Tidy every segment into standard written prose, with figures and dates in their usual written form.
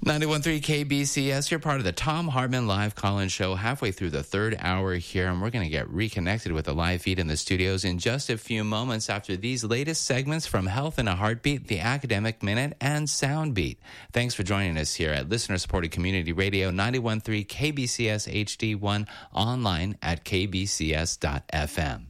91.3 KBCS, you're part of the Thom Hartmann Live call-in show, halfway through the third hour here, and we're going to get reconnected with the live feed in the studios in just a few moments after these latest segments from Health in a Heartbeat, the Academic Minute, and Soundbeat. Thanks for joining us here at listener-supported community radio 91.3 KBCS HD1, online at kbcs.fm.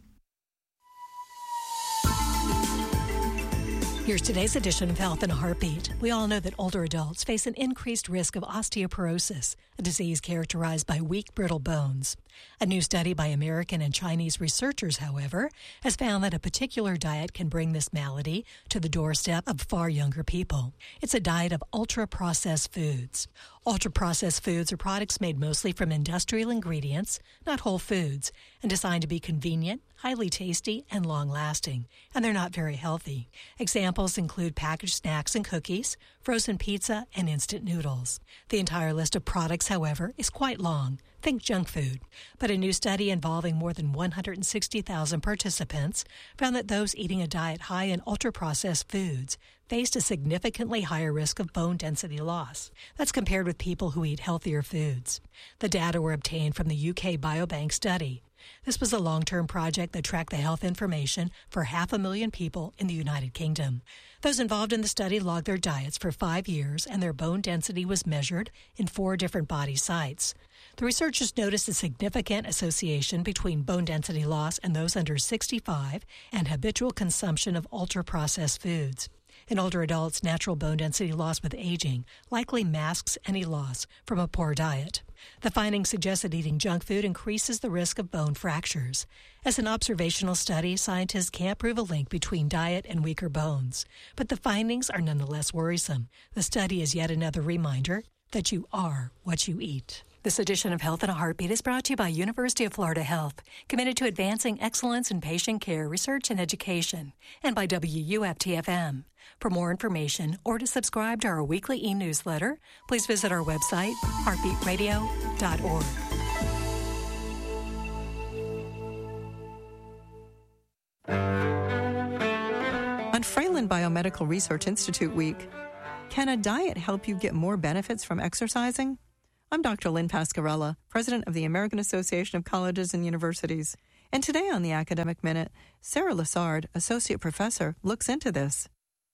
Here's today's edition of Health in a Heartbeat. We all know that older adults face an increased risk of osteoporosis, a disease characterized by weak, brittle bones. A new study by American and Chinese researchers, however, has found that a particular diet can bring this malady to the doorstep of far younger people. It's a diet of ultra-processed foods. Ultra-processed foods are products made mostly from industrial ingredients, not whole foods, and designed to be convenient, highly tasty, and long-lasting. And they're not very healthy. Examples include packaged snacks and cookies, frozen pizza, and instant noodles. The entire list of products, however, is quite long. Think junk food. But a new study involving more than 160,000 participants found that those eating a diet high in ultra-processed foods faced a significantly higher risk of bone density loss. That's compared with people who eat healthier foods. The data were obtained from the UK Biobank study. This was a long-term project that tracked the health information for 500,000 people in the United Kingdom. Those involved in the study logged their diets for 5 years, and their bone density was measured in 4 different body sites. The researchers noticed a significant association between bone density loss in those under 65 and habitual consumption of ultra-processed foods. In older adults, natural bone density loss with aging likely masks any loss from a poor diet. The findings suggest that eating junk food increases the risk of bone fractures. As an observational study, scientists can't prove a link between diet and weaker bones. But the findings are nonetheless worrisome. The study is yet another reminder that you are what you eat. This edition of Health in a Heartbeat is brought to you by University of Florida Health, committed to advancing excellence in patient care, research, and education, and by WUFT-FM. For more information or to subscribe to our weekly e-newsletter, please visit our website, heartbeatradio.org. On Fralin Biomedical Research Institute Week, can a diet help you get more benefits from exercising? I'm Dr. Lynn Pascarella, president of the American Association of Colleges and Universities. And today on the Academic Minute, Sarah Lessard, associate professor, looks into this.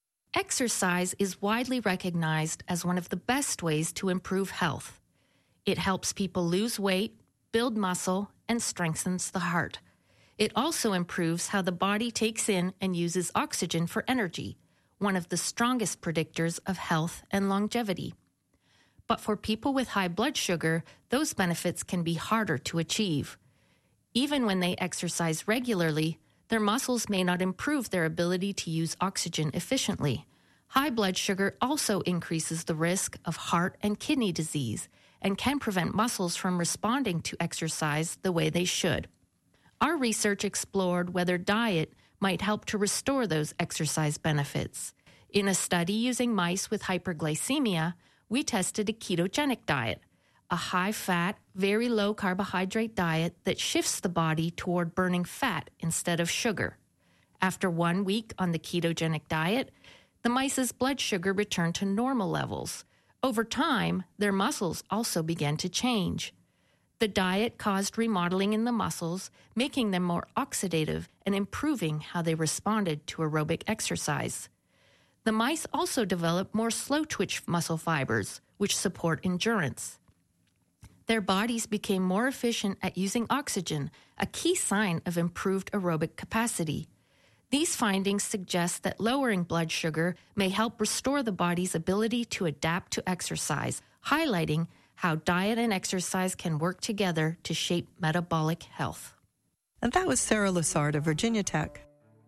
Exercise is widely recognized as one of the best ways to improve health. It helps people lose weight, build muscle, and strengthens the heart. It also improves how the body takes in and uses oxygen for energy, one of the strongest predictors of health and longevity. But for people with high blood sugar, those benefits can be harder to achieve. Even when they exercise regularly, their muscles may not improve their ability to use oxygen efficiently. High blood sugar also increases the risk of heart and kidney disease and can prevent muscles from responding to exercise the way they should. Our research explored whether diet might help to restore those exercise benefits. In a study using mice with hyperglycemia, we tested a ketogenic diet, a high-fat, very low-carbohydrate diet that shifts the body toward burning fat instead of sugar. After 1 week on the ketogenic diet, the mice's blood sugar returned to normal levels. Over time, their muscles also began to change. The diet caused remodeling in the muscles, making them more oxidative and improving how they responded to aerobic exercise. The mice also developed more slow-twitch muscle fibers, which support endurance. Their bodies became more efficient at using oxygen, a key sign of improved aerobic capacity. These findings suggest that lowering blood sugar may help restore the body's ability to adapt to exercise, highlighting how diet and exercise can work together to shape metabolic health. And that was Sarah Lessard of Virginia Tech.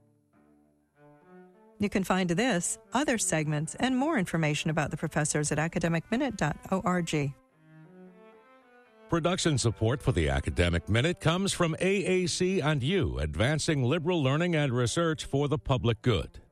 You can find this, other segments, and more information about the professors at academicminute.org. Production support for the Academic Minute comes from AAC and you, advancing liberal learning and research for the public good.